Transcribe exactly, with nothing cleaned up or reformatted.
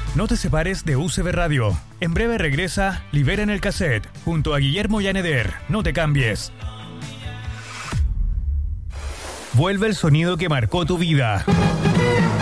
No te separes de U C B Radio. En breve regresa Libera en el Cassette, junto a Guillermo Yaneder. No te cambies. Vuelve el sonido que marcó tu vida.